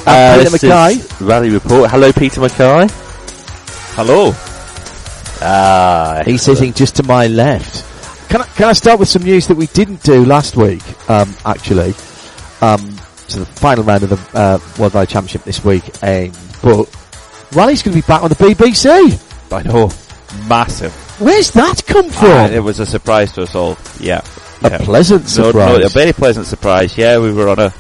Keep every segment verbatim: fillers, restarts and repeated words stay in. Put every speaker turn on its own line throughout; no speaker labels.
Uh,
Peter
this
Mackay.
is Rally Report. Hello, Peter Mackay.
Hello.
Ah,
He's sitting just to my left. Can I, can I start with some news that we didn't do last week, um, actually? Um, so the final round of the uh, World Rally Championship this week, and but Rally's going to be back on the B B C.
I know. Massive.
Where's that come from?
Uh, it was a surprise to us all. Yeah.
a
yeah.
pleasant surprise.
No, no, a very pleasant surprise. Yeah, we were on a,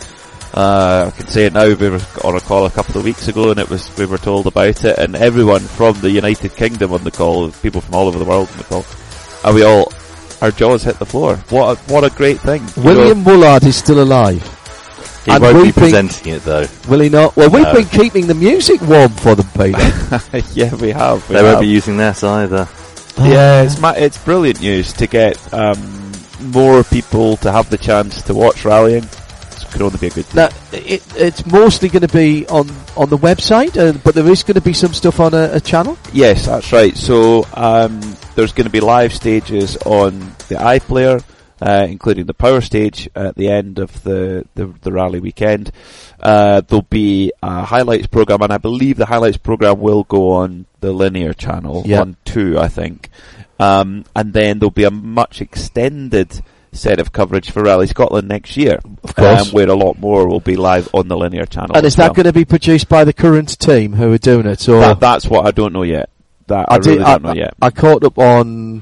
uh, I can say it now, we were on a call a couple of weeks ago and it was, we were told about it, and everyone from the United Kingdom on the call, people from all over the world on the call, and we all, our jaws hit the floor. What a, what a great thing.
William Woolard is still alive.
He
and
won't be
been,
presenting it though.
Will he not? Well, we've
No.
been keeping the music warm for them, Peter.
Yeah, we have. We
They
have.
won't be using this either.
Yeah, it's ma- it's brilliant news to get um, more people to have the chance to watch rallying. It could only be a good thing.
Now, it, it's mostly going to be on, on the website, uh, but there is going to be some stuff on a, a channel?
Yes, that's right. So um, there's going to be live stages on the iPlayer, uh, including the power stage at the end of the, the, the rally weekend. Uh, there'll be a highlights program, and I believe the highlights program will go on the linear channel,
yep.
on two, I think. Um, and then there'll be a much extended set of coverage for Rally Scotland next year,
of course,
um, where a lot more will be live on the linear channel.
And is that
well.
going to be produced by the current team who are doing it? Or
that, that's what I don't know yet. That I,
I
really
did,
don't
I,
know yet.
I caught up on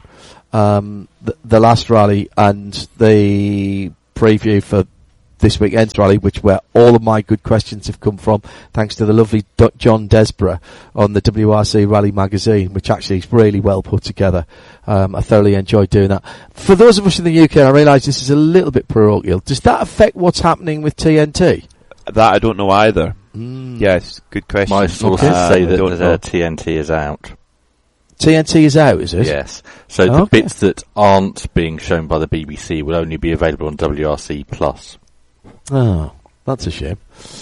um, the, the last rally and the preview for this weekend's rally, which where all of my good questions have come from, thanks to the lovely D- John Desborough on the W R C Rally magazine, which actually is really well put together. Um, I thoroughly enjoyed doing that. For those of us in the U K, I realise this is a little bit parochial. Does that affect what's happening with T N T?
That I don't know either.
Mm.
Yes, good question.
My sources
Uh,
say
I
that
don't
uh,
know.
T N T is out.
T N T is out, is it?
Yes. So
Oh,
the
okay.
bits that aren't being shown by the B B C will only be available on W R C Plus.
Oh, that's a shame.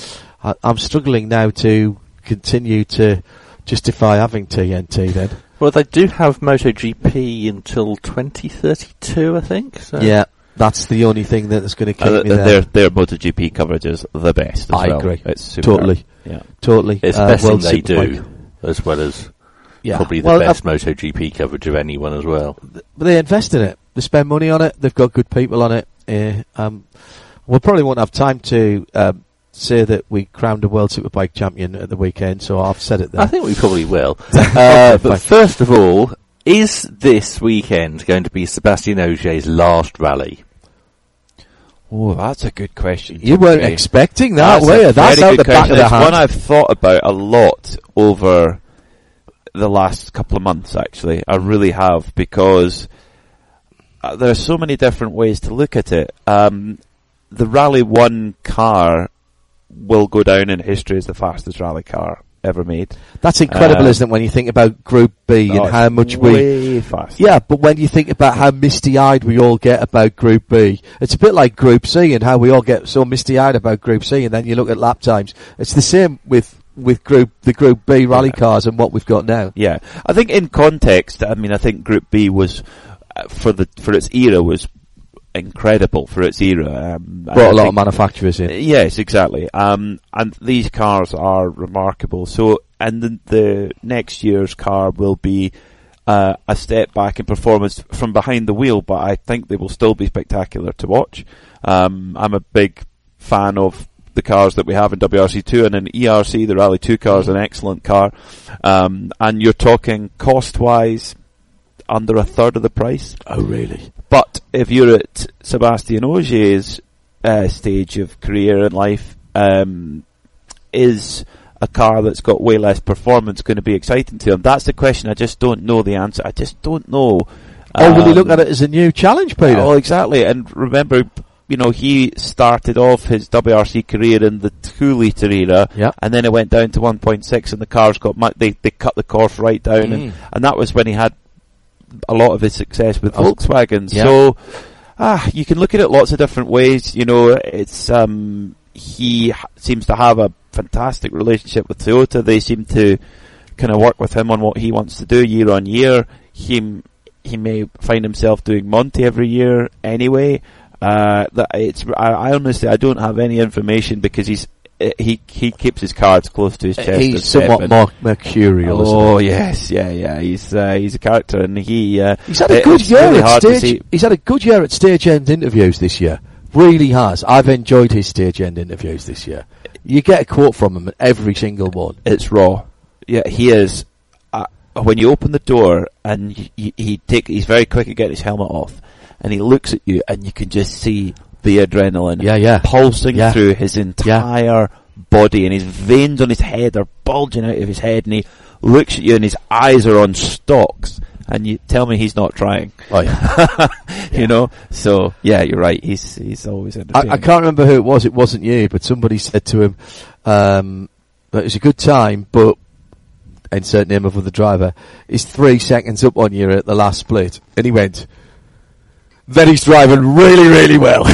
I, I'm struggling now to continue to justify having T N T then.
Well, they do have MotoGP until twenty thirty-two, I think. So.
Yeah, that's the only thing that's going to keep
Uh,
me there.
their their MotoGP coverage is the best. As
I
well.
agree.
It's superb.
Totally.
Yeah.
Totally.
It's
uh,
the best thing
World
they
Superbike.
do, as well as
Yeah.
probably the
well,
best
uh,
MotoGP coverage of anyone as well.
But they invest in it. They spend money on it. They've got good people on it. Uh, um, we probably won't have time to um, say that we crowned a World Superbike champion at the weekend, so I've said it there.
I think we probably will. uh, but first of all, is this weekend going to be Sebastian Ogier's last rally?
Oh, that's a good question.
You weren't
Jay.
expecting that,
That's
were
a
you? That's
very
out
good
the back
question.
of the
It's
hand.
one I've thought about a lot over the last couple of months, actually. I really have, because uh, there are so many different ways to look at it. Um, the Rally One car will go down in history as the fastest rally car ever made.
That's incredible,
Um,
isn't it, when you think about Group B
Oh,
and how
it's
much we...
way faster.
Yeah, but when you think about how misty-eyed we all get about Group B, it's a bit like Group C and how we all get so misty-eyed about Group C, and then you look at lap times. It's the same with with Group the Group B rally
Yeah.
cars and what we've got now.
Yeah, I think in context, I mean, I think Group B was uh, for the for its era was incredible for its era. Um,
Brought
I
a lot
think-
of manufacturers in.
Yes, exactly. Um, and these cars are remarkable. So, and the, the next year's car will be uh, a step back in performance from behind the wheel, but I think they will still be spectacular to watch. Um, I'm a big fan of the cars that we have in W R C two, and in E R C, the Rally two car is an excellent car. Um, and you're talking cost-wise, under a third of the price.
Oh, really?
But if you're at Sebastian Ogier's uh, stage of career and life, um, is a car that's got way less performance going to be exciting to him? That's the question. I just don't know the answer. I just don't know.
Or will he
Um,
look at it as a new challenge, Peter?
Oh, exactly. And remember, you know, he started off his W R C career in the two litre era,
Yeah.
and then it went down to one point six, and the cars got mu- they they cut the course right down,
Mm.
and and that was when he had a lot of his success with
Oh.
Volkswagen.
Yeah.
So, ah, you can look at it lots of different ways. You know, it's um he h- seems to have a fantastic relationship with Toyota. They seem to kind of work with him on what he wants to do year on year. He he may find himself doing Monte every year anyway. Uh, that it's I, I honestly I don't have any information, because he's he he keeps his cards close to his chest.
He's somewhat more mercurial.
Oh
isn't he?
yes, yeah, yeah. He's uh, he's a character, and he uh,
he's had a good
it's
year
really
at
hard to
stage.
see.
He's had a good year at stage end interviews this year. Really has. I've enjoyed his stage end interviews this year. You get a quote from him at every single one.
It's raw. Yeah, he is. Uh, when you open the door and he, he take, he's very quick at getting his helmet off, and he looks at you, and you can just see the adrenaline
yeah, yeah.
pulsing
yeah.
through his entire yeah. body, and his veins on his head are bulging out of his head, and he looks at you, and his eyes are on stalks. And you tell me he's not trying.
Oh, yeah.
you yeah. know? So, yeah, you're right. He's he's always entertaining.
I, I can't remember who it was. It wasn't you, but somebody said to him, um, that it was a good time, but, insert name of the driver, he's three seconds up on you at the last split. And he went, then he's driving really, really well.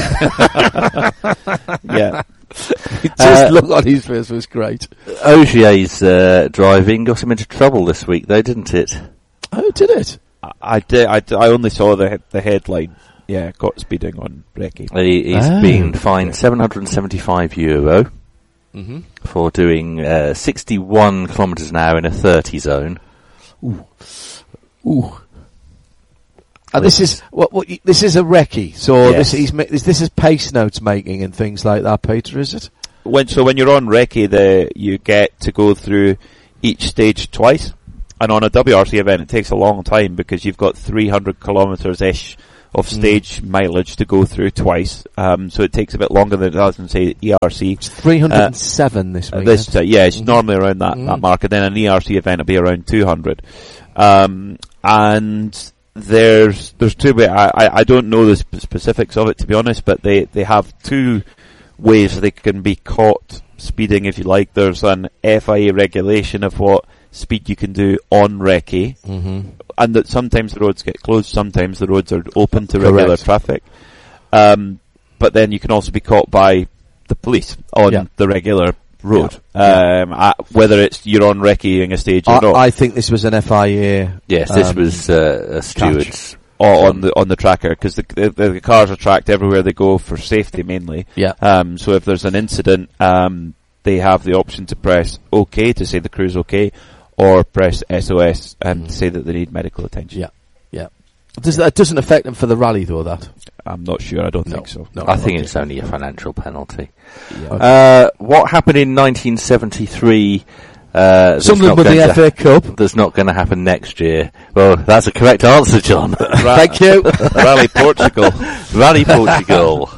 yeah.
Just
uh,
look on his face was great.
Ogier's uh, driving got him into trouble this week, though, didn't it?
Oh, did it?
I, I did. I, I only saw the the headline. Yeah, caught speeding on Recce.
He, he's
oh.
been fined seven hundred seventy-five euro
mm-hmm.
for doing uh, sixty-one kilometres an hour in a thirty zone.
Ooh, ooh. And this is what? What? This is a recce. So
yes.
this he's ma- this, this is pace notes making and things like that. Peter, is it?
When so when you're on Recce, the you get to go through each stage twice. And on a W R C event, it takes a long time because you've got three hundred kilometres-ish of stage mm. mileage to go through twice. Um, so it takes a bit longer than it does in, say, E R C.
It's three hundred seven uh, this week.
This, uh, yeah, it's mm-hmm. normally around that,
mm.
that mark. And then an E R C event will be around two hundred. Um, and there's there's two ways. I, I, I don't know the sp- specifics of it, to be honest, but they, they have two ways they can be caught speeding, if you like. There's an F I A regulation of what speed you can do on Recce,
mm-hmm.
and that sometimes the roads get closed, sometimes the roads are open to
Correct.
regular traffic. Um, but then you can also be caught by the police on
yeah.
the regular road,
yeah.
um, yeah. At, whether it's you're on Recce a stage or
I,
not.
I think this was an F I A.
Yes,
um,
this was uh, a steward's.
Or on the on the tracker, because the, the the cars are tracked everywhere they go for safety mainly.
Yeah.
Um. So if there's an incident, um, they have the option to press OK to say the crew's OK, or press S O S and mm. say that they need medical attention.
Yeah, yeah. Does that doesn't affect them for the rally though? That
I'm not sure. I don't
no.
think so.
No, I think it's only a financial penalty.
Yeah.
Okay. Uh, what happened in nineteen seventy-three? Uh,
Something with the F A Cup.
That's not going to happen next year. Well, that's a correct answer, John.
Ra-
Thank you.
Rally Portugal.
Rally Portugal.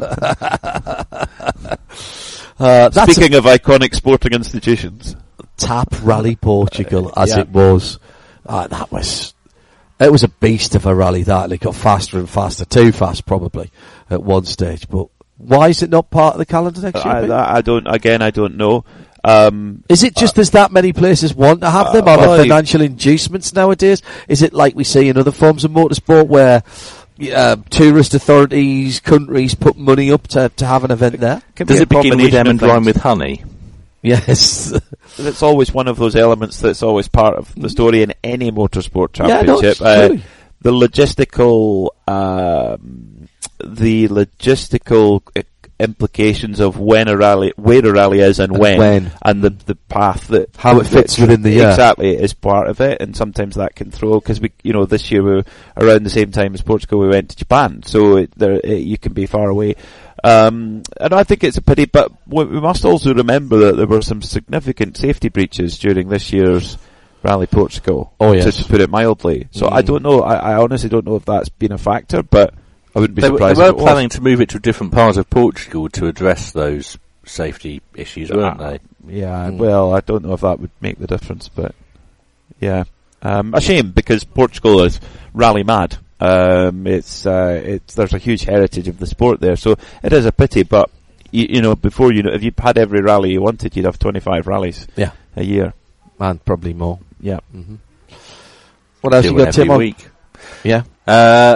uh, that's
Speaking of iconic sporting institutions.
Tap Rally Portugal, as
yeah.
it was. Uh, that was, it was a beast of a rally that, and it got faster and faster, too fast probably, at one stage, but why is it not part of the calendar next year?
I, I don't, again, I don't know. Um,
is it just uh, there's that many places want to have them?
Uh,
Are
well,
there financial inducements nowadays? Is it like we see in other forms of motorsport where uh, tourist authorities, countries put money up to, to have an event there?
Does it begin with M and rhyme with honey?
Yes.
It's always one of those elements that's always part of the story in any motorsport championship.
Yeah, no,
uh, the logistical, um, the logistical implications of when a rally, where a rally is and,
and
when,
when,
and the the path that
how it fits within the year.
Exactly, is part of it, and sometimes that can throw, because we, you know, this year we were around the same time as Portugal, we went to Japan, so it, there it, you can be far away. Um, and I think it's a pity, but we must also remember that there were some significant safety breaches during this year's Rally Portugal.
Oh yes,
to, to put it mildly. So mm. I don't know. I, I honestly don't know if that's been a factor, but I wouldn't be
they
surprised.
They were
if it
planning
was.
to move it to a different part of Portugal to address those safety issues, weren't
uh,
they?
Yeah. Mm. Well, I don't know if that would make the difference, but yeah, um, a shame, because Portugal is rally mad. Um, it's, uh, it's, there's a huge heritage of the sport there, so it is a pity, but, you, you know, before you know, if you had every rally you wanted, you'd have twenty-five rallies
yeah.
a year.
And probably more.
Yeah.
Mm-hmm. What else
do
you got, Tim?
Week.
Yeah.
Uh,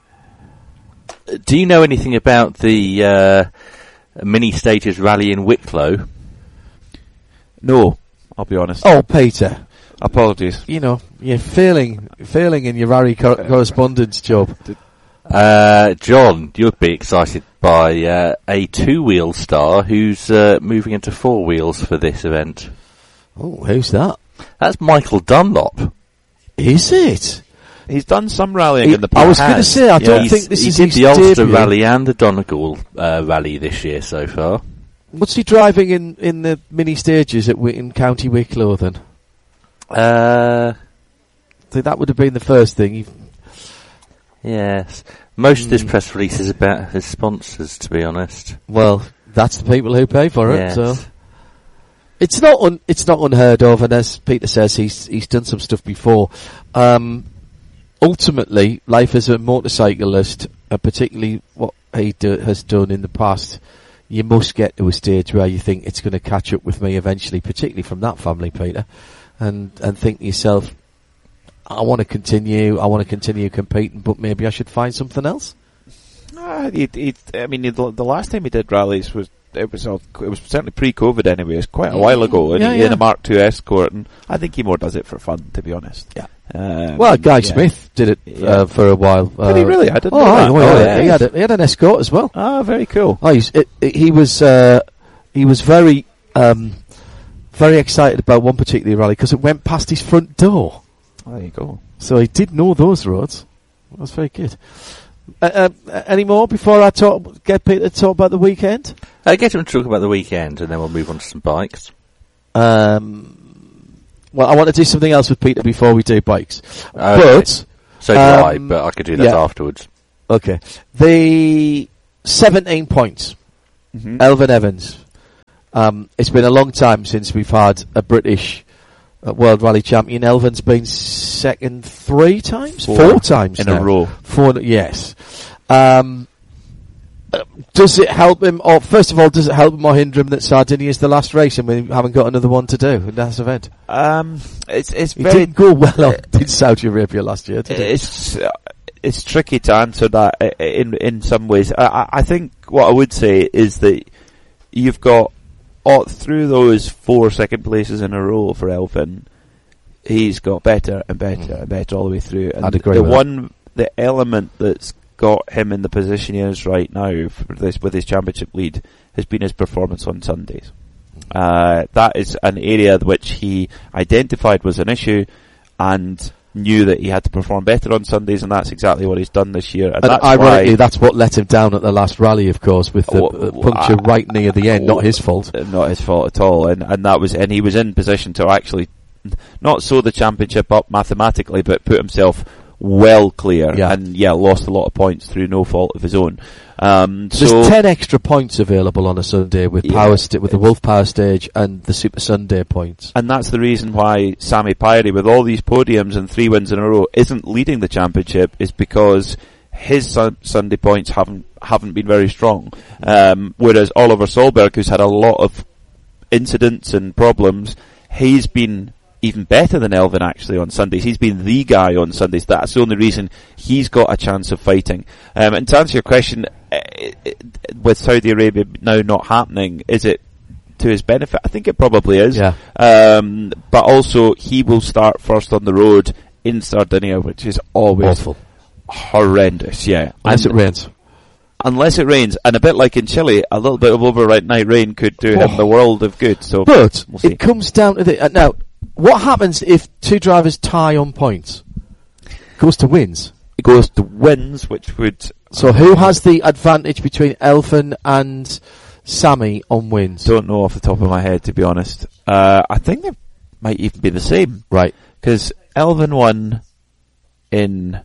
do you know anything about the, uh, mini stages rally in Wicklow?
No, I'll be honest.
Oh, Peter.
Apologies.
You know, you're failing, failing in your rally co- correspondence job.
Did,
Uh, John, you'd be excited by uh, a two-wheel star who's uh, moving into four wheels for this event.
Oh, who's that?
That's Michael Dunlop.
Is it?
He's done some rallying
He,
in the past.
I was going to say, I don't
He's-
think this
he
is
did
his
the Ulster
debut.
Rally and the Donegal uh, Rally this year so far.
What's he driving in, in the mini stages at Wi- in County Wicklow then?
Uh,
So that would have been the first thing. He,
yes. Most of this
Mm.
press release is about his sponsors, to be honest.
well, that's the people who pay for it.
Yes.
So it's not un, it's not unheard of, and as Peter says, he's he's done some stuff before. Um, ultimately, life as a motorcyclist, and particularly what he do, has done in the past, you must get to a stage where you think it's going to catch up with me eventually, particularly from that family, Peter, and and think to yourself, I want to continue, I want to continue competing, but maybe I should find something else.
Uh, he, he, I mean, the, the last time he did rallies was it was all, it was certainly pre-COVID anyway. It's quite a while ago, and
Yeah,
he
yeah.
in a Mark two Escort, and I think he more does it for fun, to be honest.
Yeah.
Um,
Well, Guy
yeah.
Smith did it
Yeah.
uh, for a while. Uh,
Did he really? I didn't
oh,
know
aye,
that.
well,
Oh,
yeah,
yeah.
he had a, he had an escort as well.
Ah, very cool.
Oh, he's, it, it, he was uh, he was very um, very excited about one particular rally because it went past his front door.
There you go.
So he did know those roads. That was very good. Uh, uh, any more before I talk? Get Peter to talk about the weekend.
Uh, get him to talk about the weekend, and then we'll move on to some bikes.
Um, well, I want to do something else with Peter before we do bikes.
Okay.
But
So do I,
um,
but I could do that
yeah.
afterwards.
okay, the seventeen points.
Mm-hmm.
Elvin Evans. Um, it's been a long time since we've had a British uh, World Rally Champion. Elvin's been second three times,
Four.
four, times
in
now.
a row.
Four, yes. Um, uh, does it help him? Or first of all, does it help him or hinder him that Sardinia is the last race and we haven't got another one to do in that event?
Um, it's it's
He
very
didn't go well on in Saudi Arabia last year, did he?
it's uh, it's tricky to answer that i- in in some ways. I, I I think what I would say is that you've got all, through those four second places in a row for Elvin, he's got better and better and better all the way through. And
I'd agree
the
with that.
one the element that's got him in the position he is right now for this with his championship lead has been his performance on Sundays. Uh, that is an area which he identified was an issue and knew that he had to perform better on Sundays, and that's exactly what he's done this year. And,
And
that's
ironically,
why,
that's what let him down at the last rally, of course, with the
Oh,
uh, puncture
I-
right near the end. Not his fault.
uh, not his fault at all. And and that was, and he was in position to actually not sew the championship up mathematically, but put himself well clear.
Yeah.
And yeah, lost a lot of points through no fault of his own. Um,
There's
so
ten extra points available on a Sunday with
Yeah.
power st- with the Wolf Power Stage and the Super Sunday points.
And that's the reason why Sammy Pyrie, with all these podiums and three wins in a row, isn't leading the championship, is because his sun- Sunday points haven't haven't been very strong. Um, whereas Oliver Solberg, who's had a lot of incidents and problems, he's been even better than Elvin actually on Sundays. He's been the guy on Sundays. That's the only reason he's got a chance of fighting. Um, and to answer your question, uh, with Saudi Arabia now not happening, is it to his benefit? I think it probably is.
Yeah.
Um, but also he will start first on the road in Sardinia, which is always
Awful.
horrendous. Yeah.
Unless it
And-
rains.
Unless it rains, and a bit like in Chile, a little bit of overnight night rain could do him
Oh.
the world of good. So,
But
we'll see.
it comes down to the uh, now. What happens if two drivers tie on points? Goes to wins.
It goes to wins, which would
So who has the advantage between Elfin and Sammy on wins?
don't know off the top of my head, to be honest. Uh, I think they might even be the same,
Right.
because Elvin won in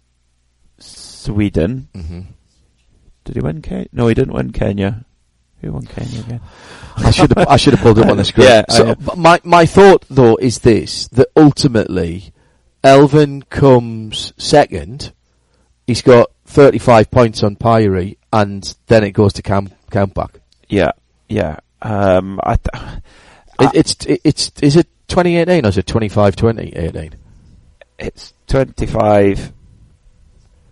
Sweden.
Mm-hmm.
Did he win Kenya? No, he didn't win Kenya. Who won Kenya again?
I should have I should have pulled it up on the screen.
Yeah, I
So
know.
but my my thought though is this: that ultimately, Elvin comes second. He's got thirty-five points on Pyrie, and then it goes to Camp Campback.
Yeah, yeah. Um, I th-
It, it's it, it's is it twenty eighteen or is it twenty-five twenty eighteen?
it's twenty-five.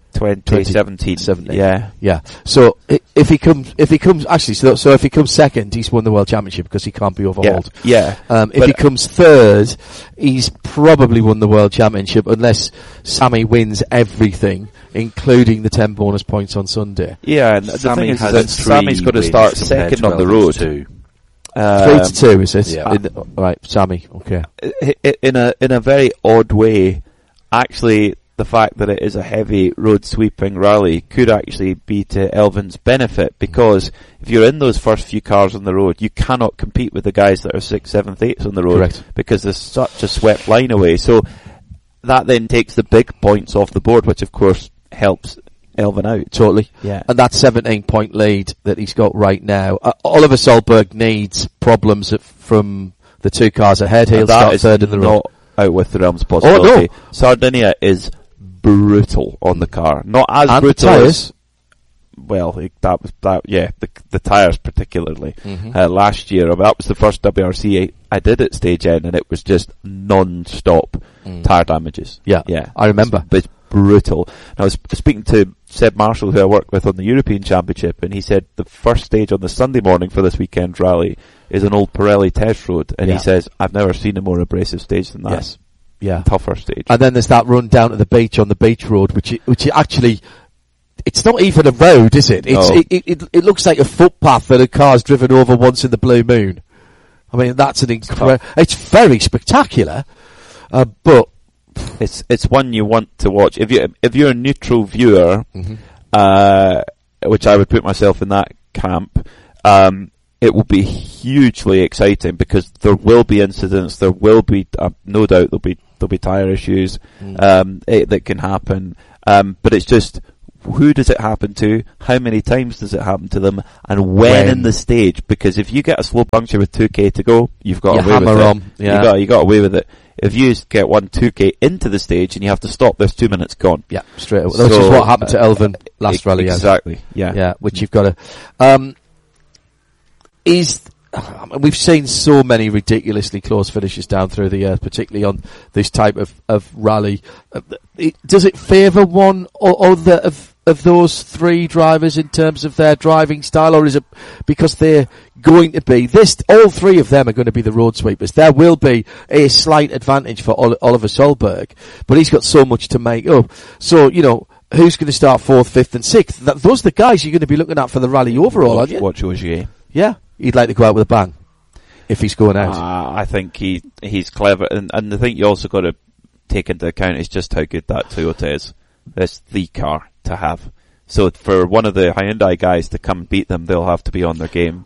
twenty seventeen. Yeah,
yeah. So i- if he comes, if he comes, actually, so so if he comes second, he's won the world championship because he can't be overhauled.
Yeah.
Um, if
But-
he comes third, he's probably won the world championship unless Sammy wins everything, including the ten bonus points on Sunday.
Yeah, and the
Sammy
thing is
has
that
three
Sammy's got to
wins
start
compared
second
to
on the
Elvin's
road.
two.
Um,
Three to two, is it?
yeah.
In the- right, Sammy. Okay.
i- i- in a in a very odd way, actually, the fact that it is a heavy road sweeping rally could actually be to Elvin's benefit, because if you're in those first few cars on the road, you cannot compete with the guys that are sixth, seventh, eighth on the road.
Correct.
Because there's such a swept line away. So that then takes the big points off the board, which of course helps Elvin out.
Totally.
Yeah.
And that seventeen point lead that he's got right now, uh, Oliver Solberg needs problems at, from the two cars ahead. He'll
And that
start
is
third in the road.
not out with the realms of possibility.
Oh, no.
Sardinia is brutal on the car. Not as
And the
brutal
tyres.
as, well, it- that was, that, yeah, the, the tyres particularly.
Mhm.
Uh, last year, that was the first W R C I, I did at Stage N, and it was just non-stop
Mm.
tyre damages.
Yeah.
Yeah.
I remember.
It's, it's brutal. And I was speaking to Seb Marshall, who I work with on the European Championship, and he said the first stage on the Sunday morning for this weekend's rally is an old Pirelli test road, and
Yeah.
he says, I've never seen a more abrasive stage than that.
Yes. Yeah.
Tougher stage.
And then there's that run down to the beach on the beach road, which i- which actually, it's not even a road, is it? It's,
No.
it, it, it, it looks like a footpath that a car's driven over once in the blue moon. I mean, that's an incredible, it's very spectacular, uh, but,
It's it's one you want to watch. If you if you're a neutral viewer,
Mhm.
uh, which I would put myself in that camp, um, it will be hugely exciting because there will be incidents. There will be uh, no doubt there'll be there'll be tire issues
Mm.
um, it, that can happen. Um, but it's just, who does it happen to? How many times does it happen to them? And when,
When?
in the stage? Because if you get a slow puncture with two K to go, you've got
You
away with
hammer
it.
on, yeah.
You got you got away with it. If you get one two K into the stage and you have to stop, there's two minutes gone.
yeah, straight away.
So,
Which is what happened to
uh,
Elvin last
E-
rally. yeah.
Exactly. Yeah.
Yeah, which you've got to. Um, is I mean, we've seen so many ridiculously close finishes down through the years, particularly on this type of of rally. Uh, it, does it favour one or other of of those three drivers in terms of their driving style, or is it because they're going to be this? All three of them are going to be the road sweepers. There will be a slight advantage for Ol- Oliver Solberg, but he's got so much to make up. So you know. Who's going to start fourth, fifth and sixth? That, those are the guys you're going to be looking at for the rally overall, aren't you?
Watch Ogier.
Yeah. He'd like to go out with a bang. If he's going out.
Uh, I think he he's clever, and, and the thing you also got to take into account is just how good that Toyota is. It's the car to have. So for one of the Hyundai guys to come and beat them, they'll have to be on their game.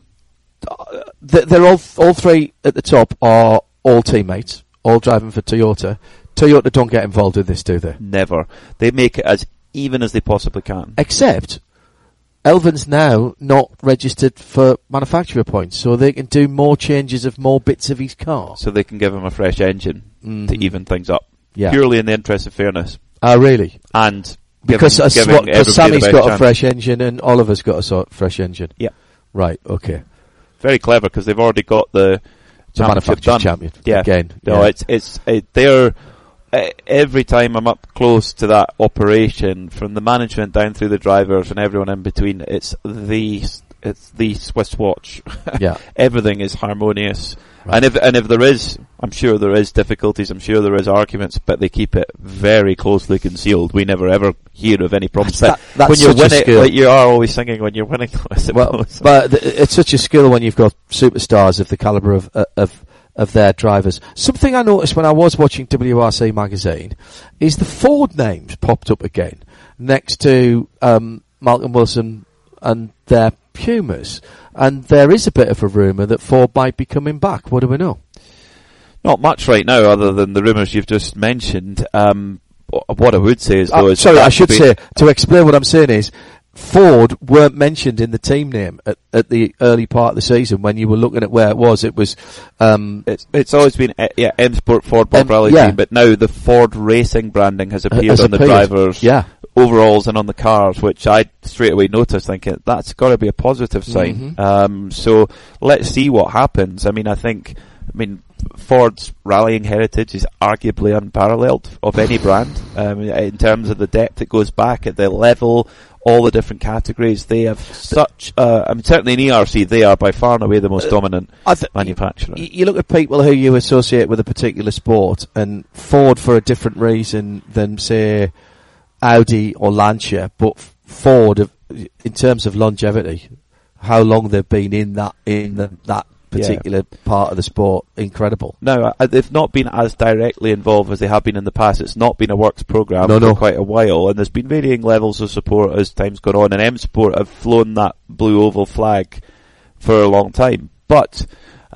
Th- They're all, all three at the top are all teammates, all driving for Toyota. Toyota don't get involved in this, do they?
Never. They make it as even as they possibly can.
Except, Elvin's now not registered for manufacturer points, so they can do more changes of more bits of his car.
So they can give him a fresh engine
Mhm.
to even things up.
Yeah.
Purely in the interest of fairness.
Ah, really?
And
Because
giving,
uh,
giving
what, 'cause
everybody
Sammy's
the
got
best
a
chance.
fresh engine and Oliver's got a sort fresh engine.
Yeah.
Right, okay.
Very clever because they've already got the
The
championship
manufacturer
done.
champion.
Yeah.
Again.
No,
yeah.
it's it's it, they're uh, every time I'm up close to that operation, from the management down through the drivers and everyone in between, it's the it's the Swiss watch.
Yeah.
Everything is harmonious,
Right.
and if and if there is, I'm sure there is difficulties. I'm sure there is arguments, but they keep it very closely concealed. We never ever hear of any problems.
That's-
But
that- that's
when you're
such a
winning,
skill.
like you are always singing when you're winning. I suppose.
Well, but th- it's such a skill when you've got superstars of the caliber of uh, of of their drivers. Something I noticed when I was watching W R C magazine is the Ford names popped up again next to um, Malcolm Wilson and their Pumas, and there is a bit of a rumour that Ford might be coming back. What do we know?
Not much right now, other than the rumours you've just mentioned. Um, what I would say is, though,
Uh,
is
sorry,
that
I should
be-
say, to explain what I'm saying is, Ford weren't mentioned in the team name at, at the early part of the season when you were looking at where it was. It was, um,
It's it's always been uh, yeah M Sport Ford Bob
M-
Rally
yeah.
team, but now the Ford Racing branding has appeared
has
on the
appeared.
drivers'
Yeah.
overalls and on the cars, which I straight away noticed, thinking that's got to be a positive sign.
Mhm.
Um, so let's see what happens. I mean, I think I mean, Ford's rallying heritage is arguably unparalleled of any brand, um, in terms of the depth it goes back at the level, all the different categories. They have such, uh, I mean, certainly in E R C, they are by far and away the most dominant
I th-
manufacturer.
You, you look at people who you associate with a particular sport, and Ford for a different reason than, say, Audi or Lancia, but Ford, in terms of longevity, how long they've been in that in the, that particular yeah. part of the sport, incredible.
No, uh, they've not been as directly involved as they have been in the past. It's not been a works program
no,
for
no.
quite a while, and there's been varying levels of support as time's gone on. And M Sport have flown that blue oval flag for a long time. But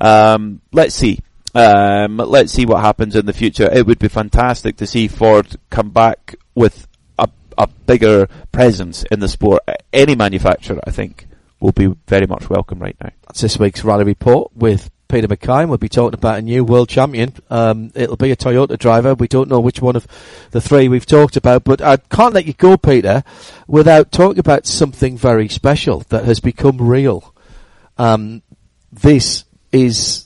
um, let's see. Um, let's see what happens in the future. It would be fantastic to see Ford come back with a, a bigger presence in the sport. Any manufacturer, I think, will be very much welcome right now.
That's this week's Rally Report with Peter McKine. We'll be talking about a new world champion. Um, it'll be a Toyota driver. We don't know which one of the three we've talked about, but I can't let you go, Peter, without talking about something very special that has become real. Um, this is,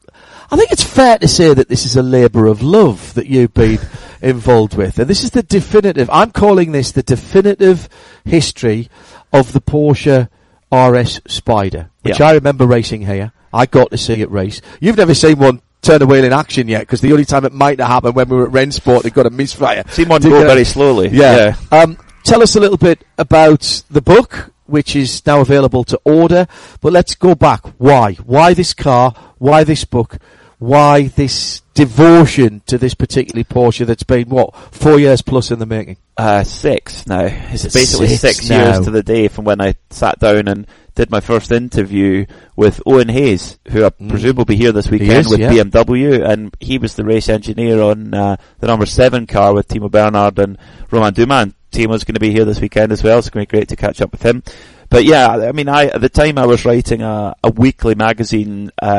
I think it's fair to say that this is a labour of love that you've been involved with. And this is the definitive, I'm calling this the definitive history of the Porsche R S Spider, which
yeah.
I remember racing here. I got to see it race. You've never seen one turn a wheel in action yet, because the only time it might have happened when we were at Rennsport, it got a misfire.
Seen one go very slowly.
Yeah. yeah. Um, tell us a little bit about the book, which is now available to order. But let's go back. Why? Why this car? Why this book? Why this devotion to this particular Porsche that's been, what, four years plus in the making?
Uh, six now. It's
It's
basically
six
six,
now.
years to the day from when I sat down and did my first interview with Owen Hayes, who I
Mm.
presume will be here this
He
weekend
is,
with
yeah.
B M W, and he was the race engineer on uh, the number seven car with Timo Bernhard and Romain Dumas. Timo's going to be here this weekend as well, so it's going to be great to catch up with him. But yeah, I mean, I at the time I was writing a, a weekly magazine uh,